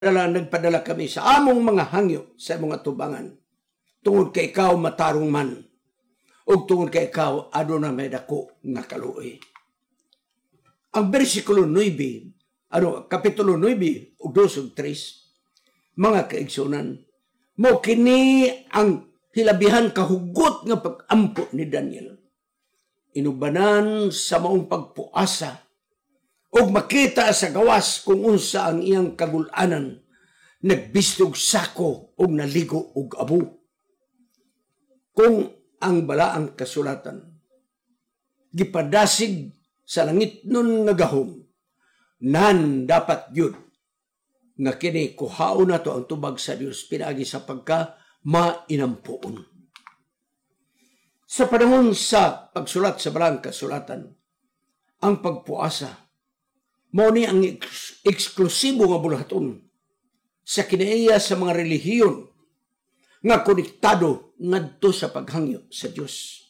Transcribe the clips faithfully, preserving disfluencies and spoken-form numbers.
nagpadala kami sa among mga hangyo sa mga tubangan. Tungod kay ikaw matarong man, o tungod kay ikaw aduna may dako nga kaluoy. Ang bersikulo nine, ano, kapitulo nine, ug dos ug tres, mga kaigsunan, mo kini ang hilabihan kahugot nga pag-ampo ni Daniel. Inubanan sa maong pagpuasa, o makita sa gawas kung unsa ang iyang kagulanan, nagbistog sako o naligo og abo. Kung ang balaang kasulatan, gipadasig sa langit nun nga gahom, nan dapat yun, nga kini kuhaon na to ang tubag sa Dios pinagi sa pagka mainampuon. Sa panahon sa pagsulat sa balaang kasulatan, ang pagpuasa, mao ni ang eks- eksklusibo nga bulaton sa kinaiya sa mga relihiyon nga konektado ngadto sa paghangyo sa Dios.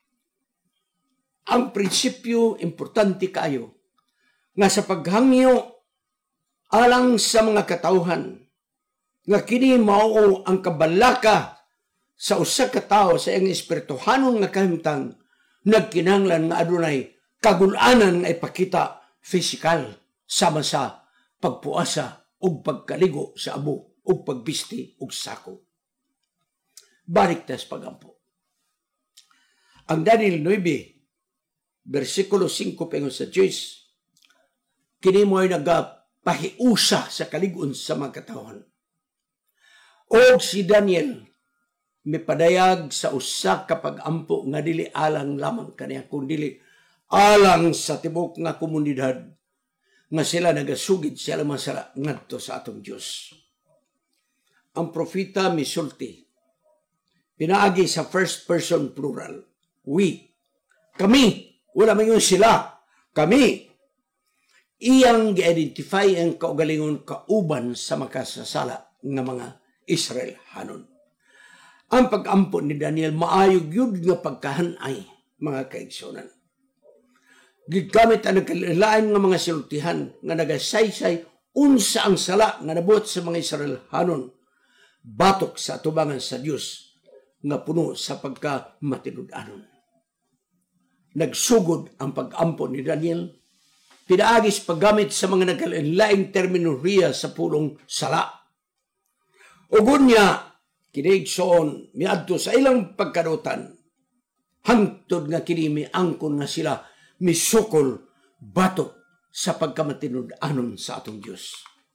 Ang prinsipyo importante kayo nga sa paghangyo alang sa mga katawhan nga kini mao ang kabalaka sa usa ka tawo sa iyang espirituhanon nga kahimtang nagkinahanglan nga adunay kagulanan nga ipakita physical sama sa pagpuasa ug pagkaligo sa abo ug pagbisti ug sako. Balik tas pagampo. Ang Daniel nine, versikulo five pengon sa Diyos, kini mo ay nagapahiusa sa kaligon sa mga katawhan. O si Daniel, may padayag sa usa ka pagampo nga dili alang lamang kaniya, kundi alang sa tibok nga komunidad nga sila nagasugid sila masala ngadto sa atong Diyos. Ang propeta misulti, pinaagi sa first person plural, we, kami, wala man yun sila, kami, iyang gi-identify ang kaugalingon kauban sa makasasala ng mga Israel hanon. Ang pag-ampo ni Daniel maayog yun nga pagkahanay, mga kaigsunan. Gigamit ang nagkalilain ng mga silutihan nga nagasaysay unsa ang sala nga nabuot sa mga Israel hanon, batok sa atubangan sa Dios nga puno sa pagka-matinud-anon. Nagsugod ang pag-ampo ni Daniel, pinaagis paggamit sa mga nagkalilaing terminolohiya sa pulong sala. Ugon niya, kinaigsoon, miadto sa ilang pagkadutan, hangtod nga kini miangkon nga sila misukol batok sa pagkamatinud-anon sa atong Diyos.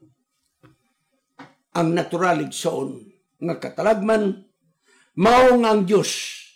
Ang natural igsoon nga katalagman, mao nga ang Diyos,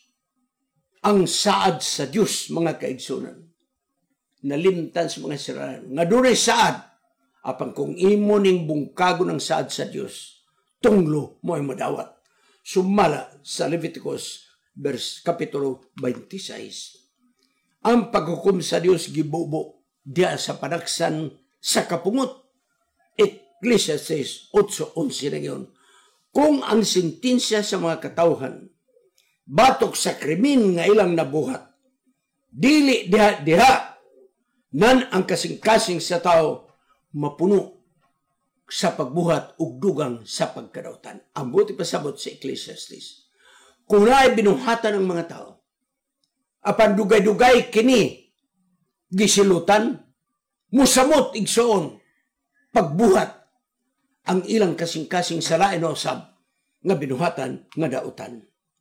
ang saad sa Diyos, mga kaigsunan, nalimtan sa mga sirahan, nga dunay saad, apang kung imo ning bungkago ng saad sa Diyos, tunglo mo ay madawat. Sumala sa Leviticus, verse, kapitulo twenty-six. Ang paghukom sa Diyos gibubo diya sa panaksan sa kapungot. Ecclesiastes eight eleven na yun. Kung ang sentensya sa mga katawhan batok sa krimen nga ilang nabuhat, dili diha diha nan ang kasing-kasing sa tao mapuno sa pagbuhat ug dugang sa pagkadautan. Ang buti pasabot sa Ecclesiastes. Kung naay binuhatan ng mga tao, apan dugay-dugay kini gisilutan, musamot igsoon pagbuhat ang ilang kasing-kasing sa lain o sab nga binuhatan nga dautan.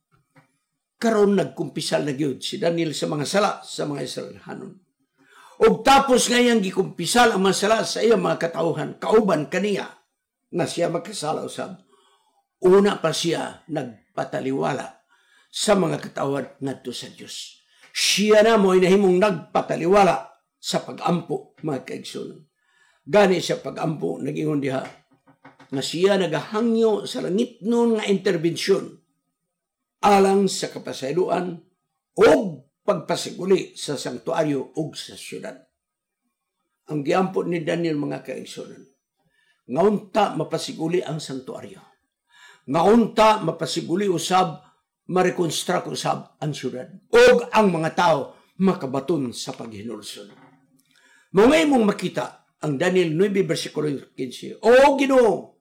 Karon nagkumpisal na gyud si Daniel sa mga sala sa mga Israelhanon. Og tapos ngayang gikumpisal ang mga sala sa iyang mga katawhan, kauban kaniya na siya magkasala usab. Una pa siya nagpataliwala sa mga katawhan ngadto sa Dios. Siya na mo inahimong nagpataliwala sa pag-ampo, mga kaigsunan. Gani siya pag-ampo nag-ingon diha nga siya nagahangyo sa langit nun nga interbensyon alang sa kapasayloan o pagpasiguli sa sanktuaryo o sa syudad. Ang giampo ni Daniel, mga kaigsunan, ngaunta mapasiguli ang sanktuaryo. Ngaunta mapasiguli usab, marekonstruct usab ang syudad. O ang mga tao makabaton sa paghinulsol. Mga imong makita ang Daniel nine versikulo fifteen. O Ginoo,